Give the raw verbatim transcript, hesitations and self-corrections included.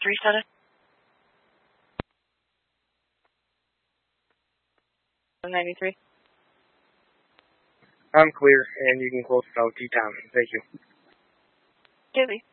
three status. ninety-three. I'm clear, and you can close out T-Town. Thank you. Gibby.